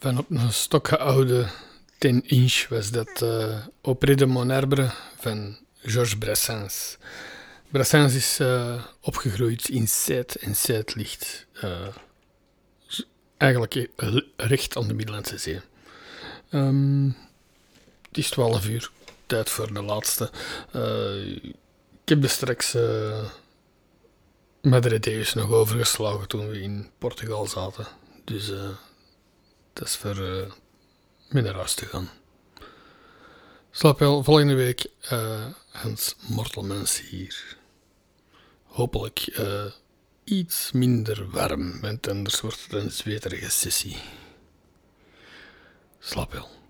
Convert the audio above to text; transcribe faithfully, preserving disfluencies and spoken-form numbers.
Van op een stok geoude ten inch was dat uh, Auprès de mon arbre van Georges Brassens. Brassens is uh, opgegroeid in Sète en Sète ligt uh, eigenlijk recht aan de Middellandse Zee. Um, het is twaalf uur, tijd voor de laatste. Uh, ik heb er straks uh, Madre Deus nog overgeslagen toen we in Portugal zaten. Dus uh, dat is voor uh, mee naar huis te gaan. Slaap wel, volgende week uh, Hans Mortelmans hier. Hopelijk uh, iets minder warm, want anders wordt het een zweterige sessie. Slaap wel.